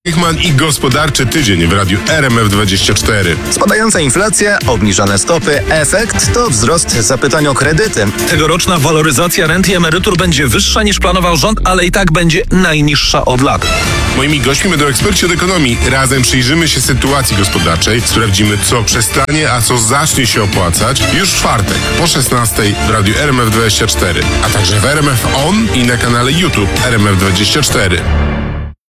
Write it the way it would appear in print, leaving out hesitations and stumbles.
Eichmann i gospodarczy tydzień w radiu RMF24. Spadająca inflacja, obniżone stopy, efekt to wzrost zapytań o kredyty. Tegoroczna waloryzacja rent i emerytur będzie wyższa niż planował rząd, ale i tak będzie najniższa od lat. Moimi gośćmi będą eksperci od ekonomii. Razem przyjrzymy się sytuacji gospodarczej, sprawdzimy, co przestanie, a co zacznie się opłacać już w czwartek po 16 w radiu RMF24, a także w RMF On i na kanale YouTube RMF24.